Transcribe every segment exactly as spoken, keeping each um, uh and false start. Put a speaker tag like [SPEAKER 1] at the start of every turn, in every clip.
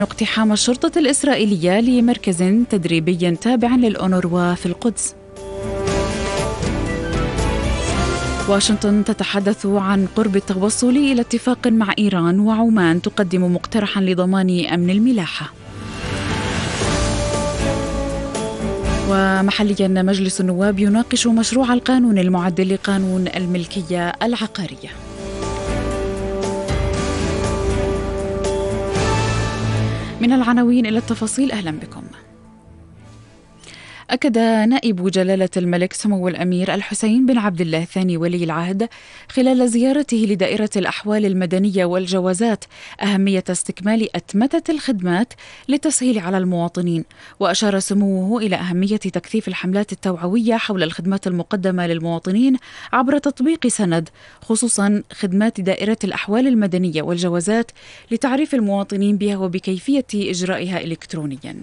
[SPEAKER 1] اقتحام الشرطة الإسرائيلية لمركز تدريبي تابع للأونروا في القدس. واشنطن تتحدث عن قرب التوصل إلى اتفاق مع إيران، وعمان تقدم مقترحا لضمان أمن الملاحة. ومحليا مجلس النواب يناقش مشروع القانون المعدل لقانون الملكية العقارية. من العناوين إلى التفاصيل، أهلا بكم. أكد نائب جلالة الملك سمو الأمير الحسين بن عبد الله الثاني ولي العهد خلال زيارته لدائرة الأحوال المدنية والجوازات أهمية استكمال أتمتة الخدمات للتسهيل على المواطنين، وأشار سموه إلى أهمية تكثيف الحملات التوعوية حول الخدمات المقدمة للمواطنين عبر تطبيق سند، خصوصا خدمات دائرة الأحوال المدنية والجوازات لتعريف المواطنين بها وبكيفية إجرائها إلكترونيا.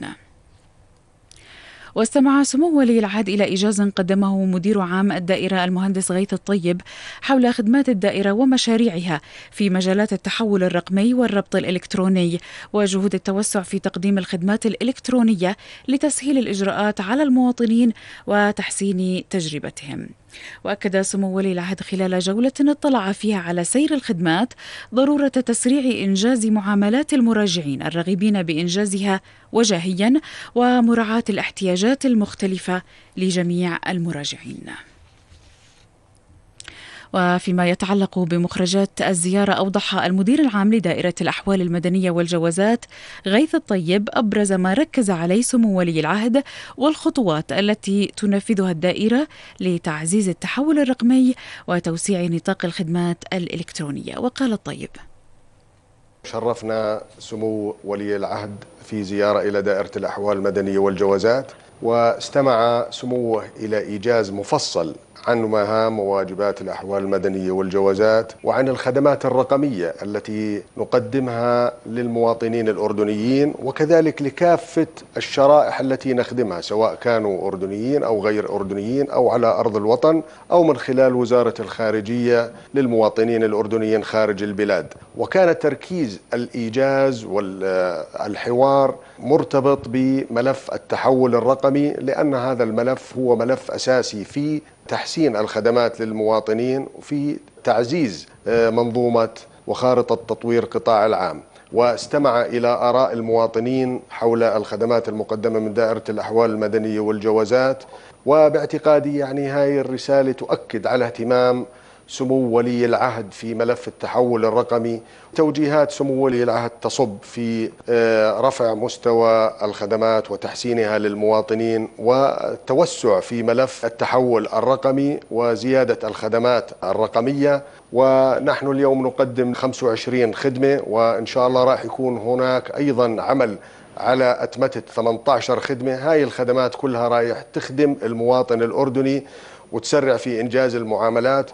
[SPEAKER 1] واستمع سمو ولي العهد إلى إيجاز قدمه مدير عام الدائرة المهندس غيث الطيب حول خدمات الدائرة ومشاريعها في مجالات التحول الرقمي والربط الإلكتروني، وجهود التوسع في تقديم الخدمات الإلكترونية لتسهيل الإجراءات على المواطنين وتحسين تجربتهم. وأكد سمو ولي العهد خلال جولة اطلع فيها على سير الخدمات ضرورة تسريع إنجاز معاملات المراجعين الراغبين بإنجازها وجاهيا، ومراعاة الاحتياجات المختلفة لجميع المراجعين. وفيما يتعلق بمخرجات الزيارة، أوضح المدير العام لدائرة الأحوال المدنية والجوازات غيث الطيب أبرز ما ركز عليه سمو ولي العهد والخطوات التي تنفذها الدائرة لتعزيز التحول الرقمي وتوسيع نطاق الخدمات الإلكترونية. وقال الطيب:
[SPEAKER 2] شرفنا سمو ولي العهد في زيارة إلى دائرة الأحوال المدنية والجوازات، واستمع سموه إلى إيجاز مفصل عن مهام وواجبات الأحوال المدنية والجوازات وعن الخدمات الرقمية التي نقدمها للمواطنين الأردنيين وكذلك لكافة الشرائح التي نخدمها، سواء كانوا أردنيين أو غير أردنيين أو على أرض الوطن أو من خلال وزارة الخارجية للمواطنين الأردنيين خارج البلاد. وكان تركيز الإيجاز والحوار مرتبط بملف التحول الرقمي، لأن هذا الملف هو ملف أساسي في تحسين الخدمات للمواطنين وفي تعزيز منظومة وخارطة تطوير القطاع العام. واستمع إلى آراء المواطنين حول الخدمات المقدمة من دائرة الأحوال المدنية والجوازات، وباعتقادي يعني هاي الرسالة تؤكد على اهتمام سمو ولي العهد في ملف التحول الرقمي. توجيهات سمو ولي العهد تصب في رفع مستوى الخدمات وتحسينها للمواطنين والتوسع في ملف التحول الرقمي وزيادة الخدمات الرقمية. ونحن اليوم نقدم خمسة وعشرين خدمة، وإن شاء الله راح يكون هناك أيضا عمل على أتمتة ثمانية عشر خدمة. هاي الخدمات كلها رايح تخدم المواطن الأردني وتسرع في إنجاز المعاملات.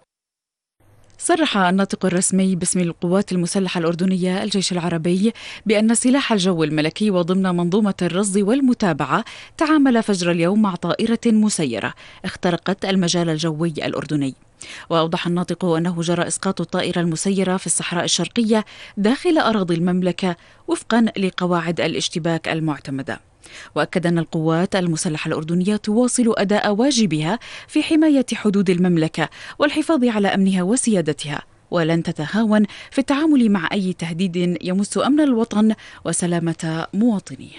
[SPEAKER 1] صرح الناطق الرسمي باسم القوات المسلحة الأردنية الجيش العربي بأن سلاح الجو الملكي وضمن منظومة الرصد والمتابعة تعامل فجر اليوم مع طائرة مسيرة اخترقت المجال الجوي الأردني. وأوضح الناطق أنه جرى إسقاط الطائرة المسيرة في الصحراء الشرقية داخل أراضي المملكة وفقا لقواعد الاشتباك المعتمدة. وأكد أن القوات المسلحة الأردنية تواصل أداء واجبها في حماية حدود المملكة والحفاظ على أمنها وسيادتها، ولن تتهاون في التعامل مع أي تهديد يمس أمن الوطن وسلامة مواطنيه.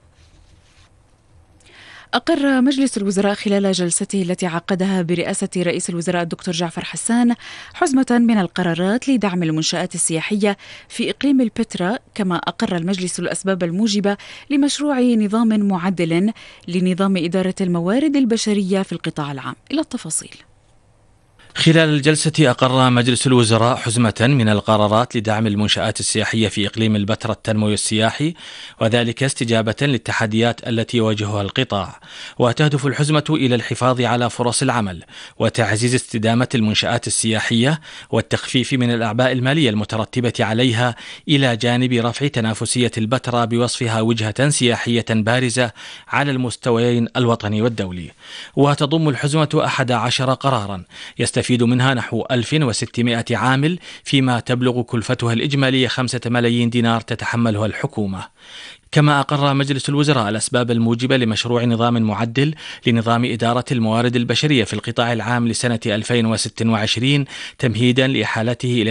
[SPEAKER 1] أقر مجلس الوزراء خلال جلسته التي عقدها برئاسة رئيس الوزراء الدكتور جعفر حسان حزمة من القرارات لدعم المنشآت السياحية في إقليم البتراء، كما أقر المجلس الأسباب الموجبة لمشروع نظام معدل لنظام إدارة الموارد البشرية في القطاع العام. إلى التفاصيل.
[SPEAKER 3] خلال الجلسة أقر مجلس الوزراء حزمة من القرارات لدعم المنشآت السياحية في إقليم البتراء التنموي السياحي، وذلك استجابة للتحديات التي يواجهها القطاع. وتهدف الحزمة إلى الحفاظ على فرص العمل وتعزيز استدامة المنشآت السياحية والتخفيف من الأعباء المالية المترتبة عليها، إلى جانب رفع تنافسية البتراء بوصفها وجهة سياحية بارزة على المستويين الوطني والدولي. وتضم الحزمة أحد عشر قرارا يستفيد يستفيد منها نحو ألف وستمائة عامل، فيما تبلغ كلفتها الإجمالية خمسة ملايين دينار تتحملها الحكومة. كما أقر مجلس الوزراء الأسباب الموجبة لمشروع نظام معدل لنظام إدارة الموارد البشرية في القطاع العام لسنة ألفين وستة وعشرين تمهيدا لإحالته إلى